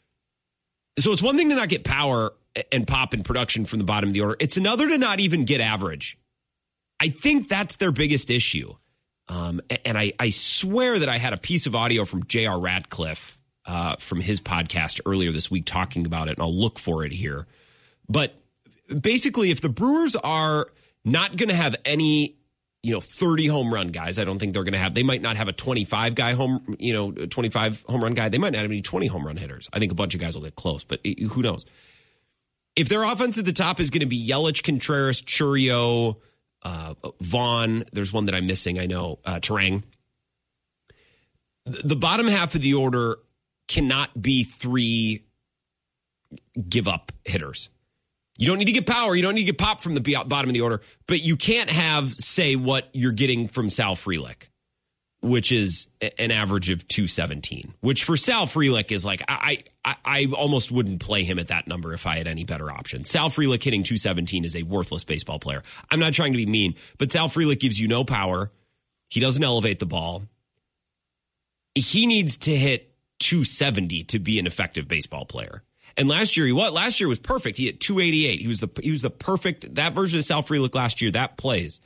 So it's one thing to not get power and pop in production from the bottom of the order. It's another to not even get average. I think that's their biggest issue. Um, and I, I swear that I had a piece of audio from J R Radcliffe Uh, from his podcast earlier this week talking about it, and I'll look for it here. But basically, if the Brewers are not going to have any, you know, thirty home run guys, I don't think they're going to have, they might not have a twenty-five guy home, you know, twenty-five home run guy. They might not have any twenty home run hitters. I think a bunch of guys will get close, but who knows? If their offense at the top is going to be Yelich, Contreras, Churio, uh, Vaughn, there's one that I'm missing, I know, uh, Terang. The bottom half of the order cannot be three give-up hitters. You don't need to get power. You don't need to get pop from the bottom of the order. But you can't have, say, what you're getting from Sal Frelick, which is an average of two seventeen, which for Sal Frelick is like, I, I I almost wouldn't play him at that number if I had any better options. Sal Frelick hitting two seventeen is a worthless baseball player. I'm not trying to be mean, but Sal Frelick gives you no power. He doesn't elevate the ball. He needs to hit two seventy to be an effective baseball player. And last year, he what? Last year was perfect. He hit two eighty-eight. He was the he was the perfect, that version of Sal Frelick last year, that plays.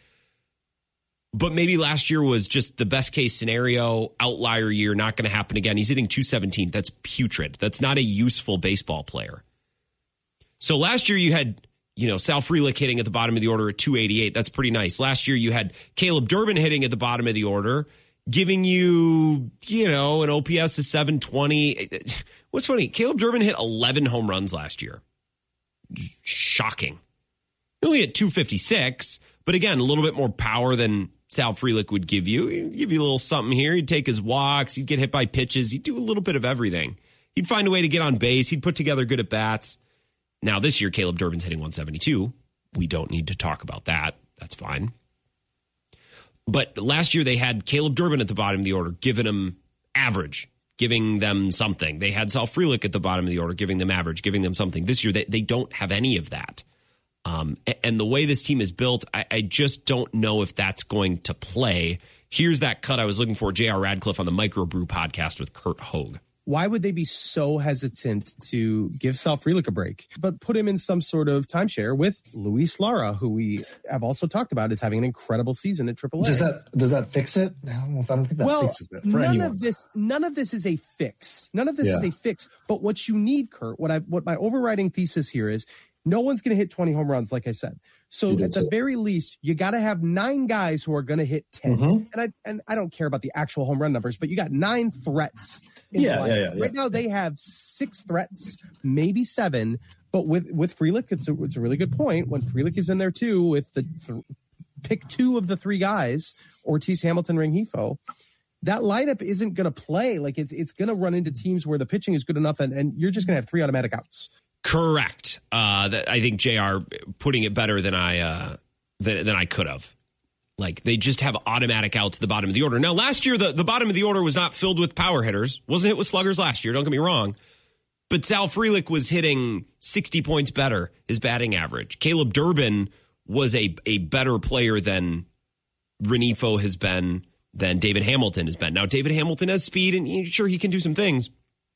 But maybe last year was just the best case scenario, outlier year, not going to happen again. He's hitting two seventeen. That's putrid. That's not a useful baseball player. So last year you had, you know, Sal Frelick hitting at the bottom of the order at two eighty-eight. That's pretty nice. Last year you had Caleb Durbin hitting at the bottom of the order, giving you, you know, an O P S of seven twenty. What's funny, Caleb Durbin hit eleven home runs last year. Shocking. He only hit two fifty-six, but again, a little bit more power than Sal Frelick would give you. He'd give you a little something here. He'd take his walks. He'd get hit by pitches. He'd do a little bit of everything. He'd find a way to get on base. He'd put together good at bats. Now this year, Caleb Durbin's hitting one seventy-two. We don't need to talk about that. That's fine. But last year they had Caleb Durbin at the bottom of the order, giving him average, giving them something. They had Sal Frelick at the bottom of the order, giving them average, giving them something. This year they, they don't have any of that. Um, and the way this team is built, I, I just don't know if that's going to play. Here's that cut I was looking for, J R Radcliffe on the Microbrew podcast with Kurt Hogue. Why would they be so hesitant to give Sal Frelick a break, but put him in some sort of timeshare with Luis Lara, who we have also talked about as having an incredible season at triple A? Does that does that fix it? I don't know if I don't think that well, fixes it for none anyone. of this none of this is a fix. None of this Yeah. is a fix. But what you need, Kurt, what I what my overriding thesis here is, no one's going to hit twenty home runs, like I said. So at the very least, you got to have nine guys who are going to hit ten. Mhm. And I and I don't care about the actual home run numbers, but you got nine threats. in Yeah, the yeah, lineup. yeah, yeah. Right now they have six threats, maybe seven. But with with Frelick, it's a, it's a really good point. When Frelick is in there too, with the th- pick two of the three guys, Ortiz, Hamilton, Rengifo, that lineup isn't going to play. Like it's it's going to run into teams where the pitching is good enough, and, and you're just going to have three automatic outs. Correct. Uh, that, I think J R putting it better than I uh, than, than I could have. Like they just have automatic outs at the bottom of the order. Now, last year the, the bottom of the order was not filled with power hitters. Wasn't hit with sluggers last year. Don't get me wrong. But Sal Frelick was hitting sixty points better, his batting average. Caleb Durbin was a a better player than Rengifo has been, than David Hamilton has been. Now, David Hamilton has speed, and sure, he can do some things.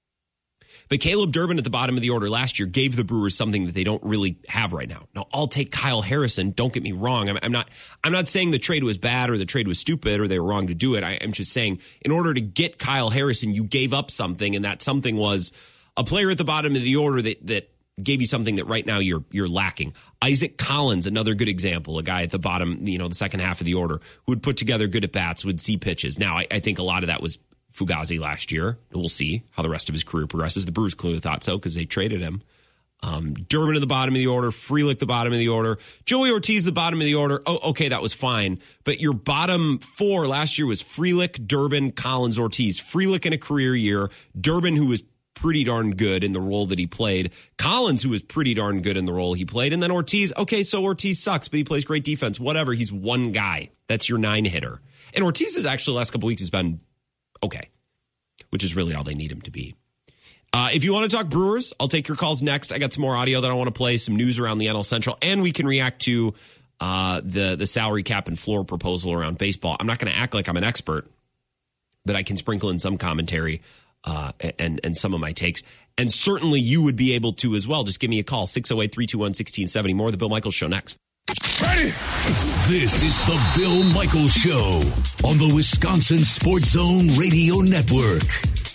But Caleb Durbin at the bottom of the order last year gave the Brewers something that they don't really have right now. Now, I'll take Kyle Harrison. Don't get me wrong. I'm, I'm not I'm not saying the trade was bad or the trade was stupid or they were wrong to do it. I, I'm just saying in order to get Kyle Harrison, you gave up something, and that something was a player at the bottom of the order that that gave you something that right now you're you're lacking. Isaac Collins, another good example, a guy at the bottom, you know, the second half of the order who would put together good at bats, would see pitches. Now, I, I think a lot of that was Fugazi last year. We'll see how the rest of his career progresses. The Brewers clearly thought so because they traded him. Um, Durbin at the bottom of the order, Frelick the bottom of the order, Joey Ortiz the bottom of the order. Oh, okay, that was fine. But your bottom four last year was Frelick, Durbin, Collins, Ortiz. Frelick in a career year, Durbin, who was pretty darn good in the role that he played, Collins, who was pretty darn good in the role he played, and then Ortiz. Okay, so Ortiz sucks, but he plays great defense. Whatever, he's one guy. That's your nine hitter. And Ortiz has actually the last couple weeks has been okay, which is really all they need him to be. Uh, if you want to talk Brewers, I'll take your calls next. I got some more audio that I want to play, some news around the N L Central, and we can react to uh, the, the salary cap and floor proposal around baseball. I'm not going to act like I'm an expert, but I can sprinkle in some commentary uh, and, and some of my takes. And certainly you would be able to as well. Just give me a call, six oh eight, three two one, one six seven oh. More of the Bill Michaels Show next. Ready? This is the Bill Michaels Show on the Wisconsin Sports Zone Radio Network.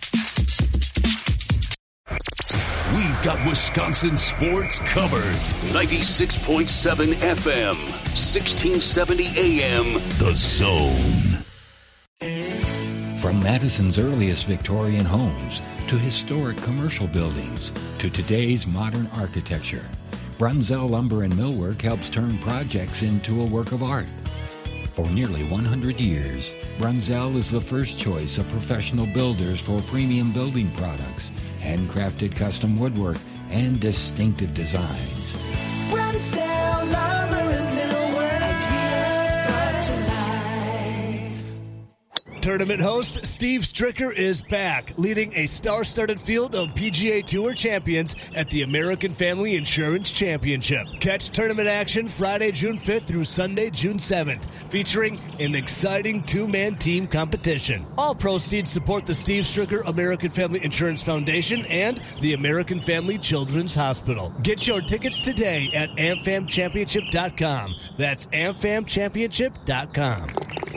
We've got Wisconsin sports covered. ninety-six point seven F M, sixteen seventy A M, The Zone. From Madison's earliest Victorian homes to historic commercial buildings to today's modern architecture, Brunzell Lumber and Millwork helps turn projects into a work of art. For nearly one hundred years, Brunzell is the first choice of professional builders for premium building products, handcrafted custom woodwork, and distinctive designs. Brunzell Lumber and Millwork, ideas brought to life. Tournament host Steve Stricker is back, leading a star-studded field of P G A Tour champions at the American Family Insurance Championship. Catch tournament action Friday, June fifth through Sunday, June seventh, featuring an exciting two-man team competition. All proceeds support the Steve Stricker American Family Insurance Foundation and the American Family Children's Hospital. Get your tickets today at am fam championship dot com. That's am fam championship dot com.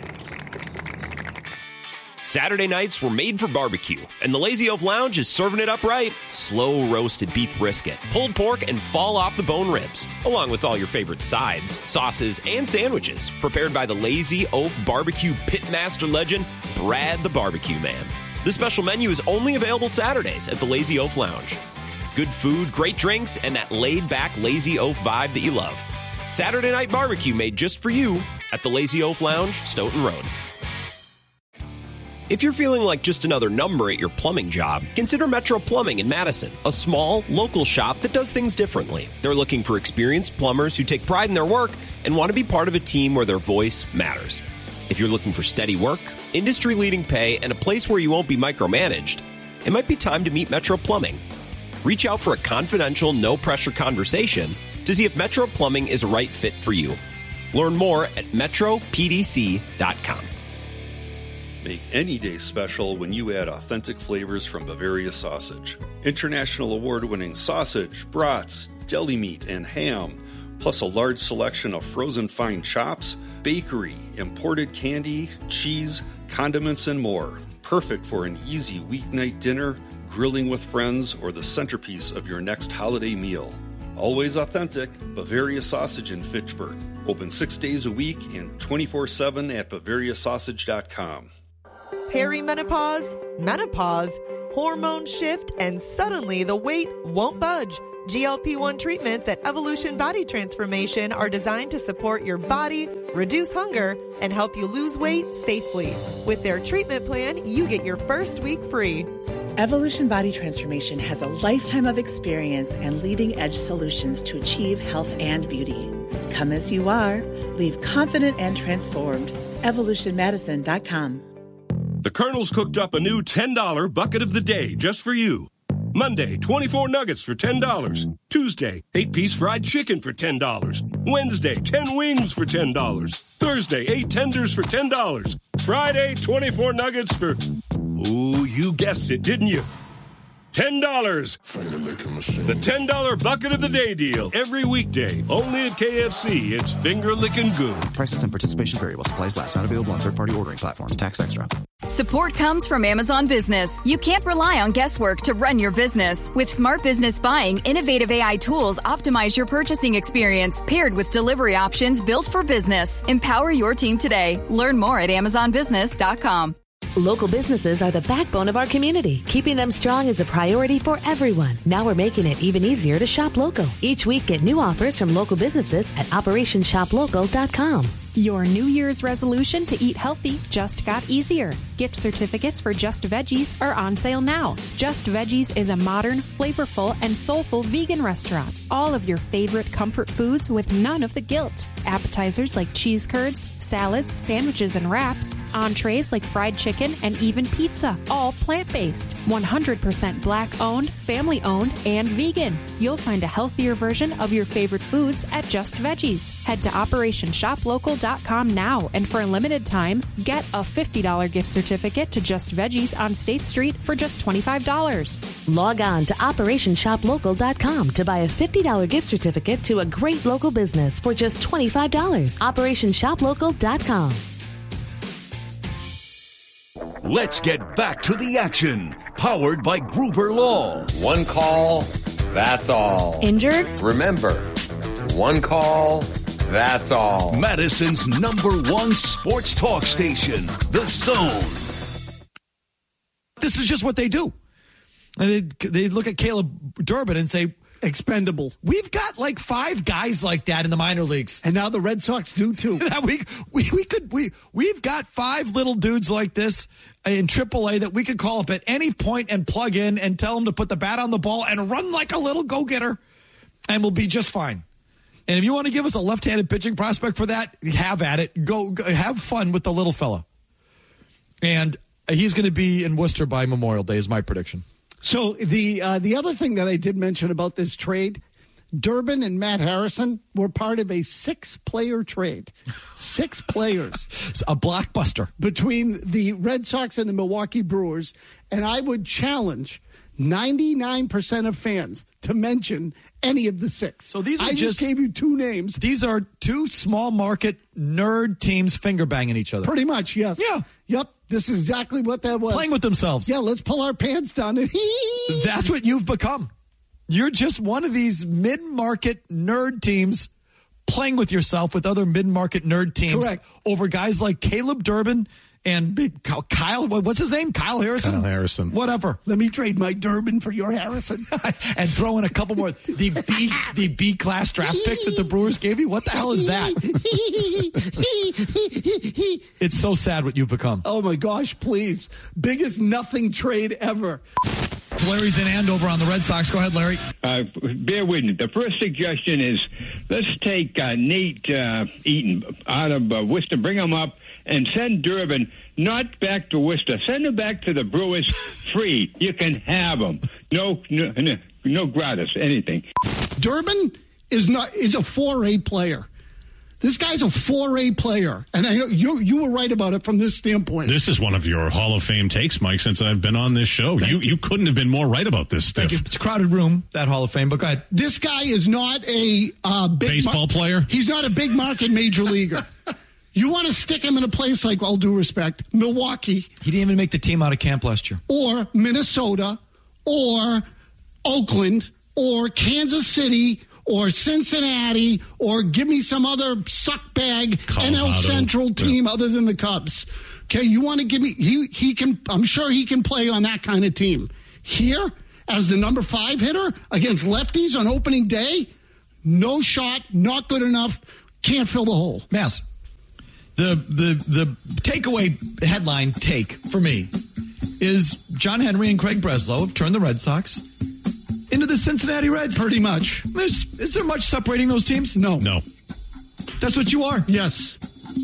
Saturday nights were made for barbecue, and the Lazy Oaf Lounge is serving it up right. Slow roasted beef brisket, pulled pork, and fall off the bone ribs, along with all your favorite sides, sauces, and sandwiches, prepared by the Lazy Oaf barbecue pitmaster legend, Brad the Barbecue Man. This special menu is only available Saturdays at the Lazy Oaf Lounge. Good food, great drinks, and that laid-back Lazy Oaf vibe that you love. Saturday night barbecue made just for you at the Lazy Oaf Lounge, Stoughton Road. If you're feeling like just another number at your plumbing job, consider Metro Plumbing in Madison, a small, local shop that does things differently. They're looking for experienced plumbers who take pride in their work and want to be part of a team where their voice matters. If you're looking for steady work, industry-leading pay, and a place where you won't be micromanaged, it might be time to meet Metro Plumbing. Reach out for a confidential, no-pressure conversation to see if Metro Plumbing is a right fit for you. Learn more at metro p d c dot com. Make any day special when you add authentic flavors from Bavaria Sausage. International award-winning sausage, brats, deli meat, and ham, plus a large selection of frozen fine chops, bakery, imported candy, cheese, condiments, and more. Perfect for an easy weeknight dinner, grilling with friends, or the centerpiece of your next holiday meal. Always authentic, Bavaria Sausage in Fitchburg. Open six days a week and twenty-four seven at bavaria sausage dot com. Perimenopause, menopause, hormone shift, and suddenly the weight won't budge. G L P one treatments at Evolution Body Transformation are designed to support your body, reduce hunger, and help you lose weight safely. With their treatment plan, you get your first week free. Evolution Body Transformation has a lifetime of experience and leading-edge solutions to achieve health and beauty. Come as you are. Leave confident and transformed. evolution madison dot com. The Colonel's cooked up a new ten dollar bucket of the day just for you. Monday, twenty-four nuggets for ten dollars. Tuesday, eight-piece fried chicken for ten dollars. Wednesday, ten wings for ten dollars. Thursday, eight tenders for ten dollars. Friday, twenty-four nuggets for... Ooh, you guessed it, didn't you? ten dollars. The ten dollar bucket of the day deal. Every weekday. Only at K F C. It's finger-licking good. Prices and participation vary while supplies last. Not available on third-party ordering platforms. Tax extra. Support comes from Amazon Business. You can't rely on guesswork to run your business. With Smart Business Buying, innovative A I tools optimize your purchasing experience, paired with delivery options built for business. Empower your team today. Learn more at amazon business dot com. Local businesses are the backbone of our community. Keeping them strong is a priority for everyone. Now we're making it even easier to shop local. Each week, get new offers from local businesses at operation shop local dot com. Your New Year's resolution to eat healthy just got easier. Gift certificates for Just Veggies are on sale now. Just Veggies is a modern, flavorful, and soulful vegan restaurant. All of your favorite comfort foods with none of the guilt. Appetizers like cheese curds, salads, sandwiches, and wraps. Entrees like fried chicken and even pizza. All plant-based. one hundred percent black-owned, family-owned, and vegan. You'll find a healthier version of your favorite foods at Just Veggies. Head to operation shop local dot com now, and for a limited time, get a fifty dollars gift certificate to Just Veggies on State Street for just twenty-five dollars. Log on to operation shop local dot com to buy a fifty dollars gift certificate to a great local business for just twenty-five dollars. operation shop local dot com. Let's get back to the action. Powered by Gruber Law. One call, that's all. Injured? Remember, one call, that's all. Madison's number one sports talk station, The Zone. This is just what they do. And they, they look at Caleb Durbin and say, expendable. We've got like five guys like that in the minor leagues. And now the Red Sox do too. we, we, we could, we, we've got five little dudes like this in triple A that we could call up at any point and plug in and tell them to put the bat on the ball and run like a little go-getter, and we'll be just fine. And if you want to give us a left-handed pitching prospect for that, have at it. Go, go have fun with the little fella. And he's going to be in Worcester by Memorial Day is my prediction. So the uh, the other thing that I did mention about this trade, Durbin and Matt Harrison were part of a six-player trade. Six players. It's a blockbuster. Between the Red Sox and the Milwaukee Brewers. And I would challenge ninety-nine percent of fans to mention any of the six. So these are I just, just gave you two names. These are two small market nerd teams finger banging each other. Pretty much, yes. Yeah. Yep. This is exactly what that was. Playing with themselves. Yeah, let's pull our pants down. And that's what you've become. You're just one of these mid-market nerd teams playing with yourself with other mid-market nerd teams. Correct. Over guys like Caleb Durbin and Kyle, what's his name? Kyle Harrison? Kyle Harrison. Whatever. Let me trade my Durbin for your Harrison. And throw in a couple more. The B the B class draft pick that the Brewers gave you? What the hell is that? It's so sad what you've become. Oh my gosh, please. Biggest nothing trade ever. Larry's in Andover on the Red Sox. Go ahead, Larry. Uh, bear with me. The first suggestion is let's take uh, Nate uh, Eaton out of uh, Worcester, bring him up, and send Durbin not back to Worcester. Send him back to the Brewers free. You can have him. No, no, no, no gratis, anything. Durbin is not is a four A player. This guy's a four A player, and I know you you were right about it from this standpoint. This is one of your Hall of Fame takes, Mike, since I've been on this show. You you couldn't have been more right about this stuff. It's a crowded room, that Hall of Fame, but go ahead. This guy is not a uh, big baseball mar- player. He's not a big market major leaguer. You want to stick him in a place like, all due respect, Milwaukee. He didn't even make the team out of camp last year. Or Minnesota, or Oakland, or Kansas City, or Cincinnati, or give me some other suckbag N L Central team yeah. other than the Cubs. Okay, you want to give me, he, he can, I'm sure he can play on that kind of team. Here, as the number five hitter against lefties on opening day, no shot, not good enough, can't fill the hole. Mass. The, the, the takeaway headline take for me is John Henry and Craig Breslow have turned the Red Sox into the Cincinnati Reds. Pretty much. Is, is there much separating those teams? No. No. That's what you are? Yes.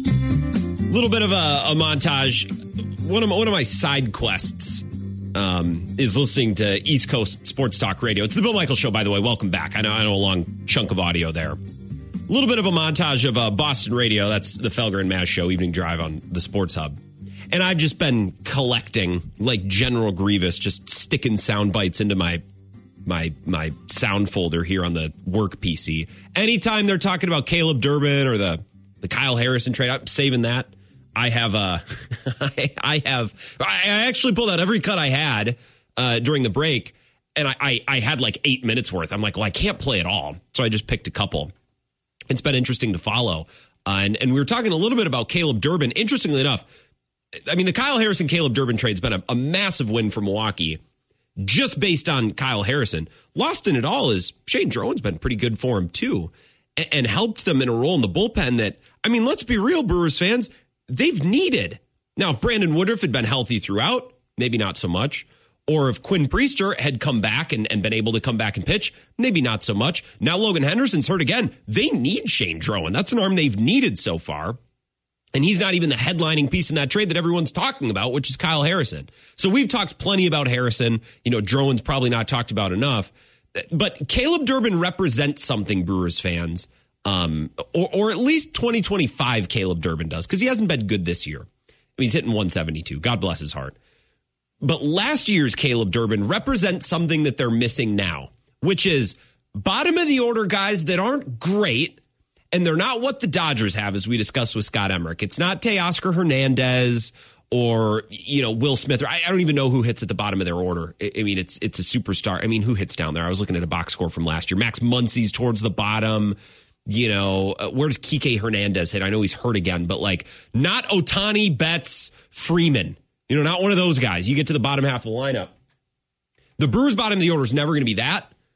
A little bit of a, a montage. One of my, one of my side quests um, is listening to East Coast Sports Talk Radio. It's the Bill Michaels Show, by the way. Welcome back. I know, I know a long chunk of audio there. A little bit of a montage of uh, Boston Radio. That's the Felger and Maz Show, Evening Drive on the Sports Hub. And I've just been collecting, like General Grievous, just sticking sound bites into my my my sound folder here on the work P C. Anytime they're talking about Caleb Durbin or the, the Kyle Harrison trade, I'm saving that. I have uh, I, I have I actually pulled out every cut I had uh, during the break, and I, I I had like eight minutes worth. I'm like, well, I can't play it all, so I just picked a couple. It's been interesting to follow. Uh, and, and we were talking a little bit about Caleb Durbin. Interestingly enough, I mean, the Kyle Harrison-Caleb Durbin trade's been a, a massive win for Milwaukee just based on Kyle Harrison. Lost in it all is Shane Drowen's been pretty good for him, too, and, and helped them in a role in the bullpen that, I mean, let's be real, Brewers fans, they've needed. Now, if Brandon Woodruff had been healthy throughout, maybe not so much. Or if Quinn Priester had come back and, and been able to come back and pitch, maybe not so much. Now Logan Henderson's hurt again. They need Shane Drowen. That's an arm they've needed so far. And he's not even the headlining piece in that trade that everyone's talking about, which is Kyle Harrison. So we've talked plenty about Harrison. You know, Drowen's probably not talked about enough. But Caleb Durbin represents something, Brewers fans. Um, or, or at least twenty twenty-five Caleb Durbin does, because he hasn't been good this year. I mean, he's hitting one seventy-two. God bless his heart. But last year's Caleb Durbin represents something that they're missing now, which is bottom of the order guys that aren't great, and they're not what the Dodgers have, as we discussed with Scott Emmerich. It's not Teoscar Hernandez or, you know, Will Smith. I, I don't even know who hits at the bottom of their order. I, I mean, it's it's a superstar. I mean, who hits down there? I was looking at a box score from last year. Max Muncy's towards the bottom. You know, uh, where does Kike Hernandez hit? I know he's hurt again, but like not Ohtani, Betts, Freeman. You know, not one of those guys. You get to the bottom half of the lineup. The Brewers' bottom of the order is never going to be that.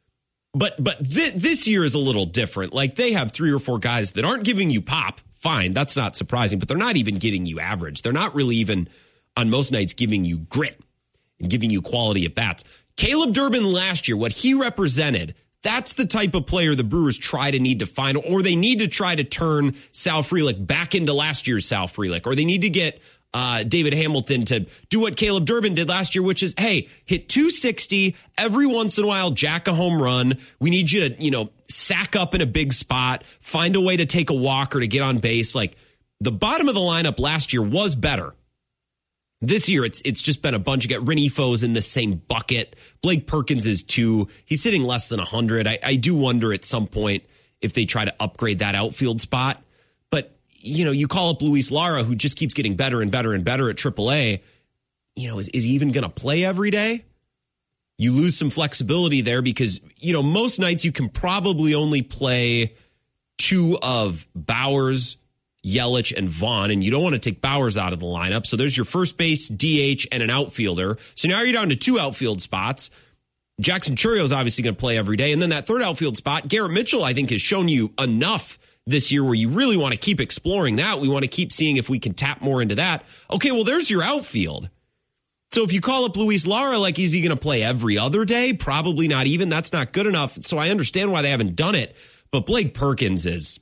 But but th- this year is a little different. Like, they have three or four guys that aren't giving you pop. Fine, that's not surprising. But they're not even getting you average. They're not really even, on most nights, giving you grit and giving you quality at bats. Caleb Durbin last year, what he represented, that's the type of player the Brewers try to need to find, or they need to try to turn Sal Frelick back into last year's Sal Frelick, or they need to get uh, David Hamilton to do what Caleb Durbin did last year, which is, hey, hit two sixty every once in a while, jack a home run. We need you to, you know, sack up in a big spot, find a way to take a walk or to get on base. Like, the bottom of the lineup last year was better. This year, it's it's just been a bunch. You got Renifos in the same bucket. Blake Perkins is two. He's sitting less than one hundred. I, I do wonder at some point if they try to upgrade that outfield spot. But, you know, you call up Luis Lara, who just keeps getting better and better and better at triple A. You know, is, is he even going to play every day? You lose some flexibility there because, you know, most nights you can probably only play two of Bowers, Yelich, and Vaughn, and you don't want to take Bowers out of the lineup. So there's your first base, D H, and an outfielder. So now you're down to two outfield spots. Jackson Churrio's obviously going to play every day. And then that third outfield spot, Garrett Mitchell, I think, has shown you enough this year where you really want to keep exploring that. We want to keep seeing if we can tap more into that. Okay, well, there's your outfield. So if you call up Luis Lara, like, is he going to play every other day? Probably not even. That's not good enough. So I understand why they haven't done it. But Blake Perkins is...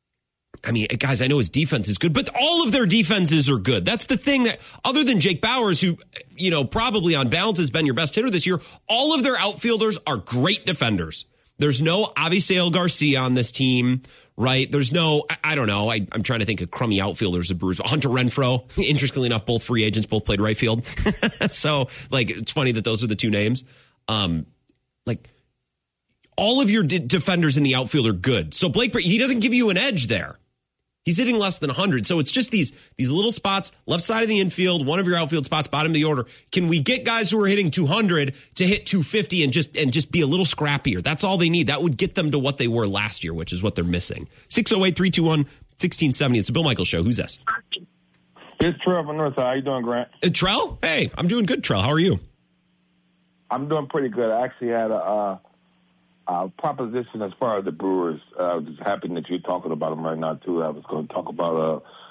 I mean, guys, I know his defense is good, but all of their defenses are good. That's the thing that, other than Jake Bowers, who, you know, probably on balance has been your best hitter this year, all of their outfielders are great defenders. There's no Avisail Garcia on this team, right? There's no, I, I don't know, I, I'm trying to think of crummy outfielders, the Brewers. Hunter Renfroe, interestingly enough, both free agents, both played right field. So, like, it's funny that those are the two names. Um, like, all of your d- defenders in the outfield are good. So Blake, he doesn't give you an edge there. He's hitting less than one hundred. So it's just these these little spots, left side of the infield, one of your outfield spots, bottom of the order. Can we get guys who are hitting two hundred to hit two fifty and just and just be a little scrappier? That's all they need. That would get them to what they were last year, which is what they're missing. six oh eight, three two one, one six seven oh. It's the Bill Michaels Show. Who's this? It's Trell from Northside. How you doing, Grant? Uh, Trell? Hey, I'm doing good, Trell. How are you? I'm doing pretty good. I actually had a... Uh, Uh, proposition as far as the Brewers. Uh, I was happy that you're talking about them right now, too. I was going to talk about uh,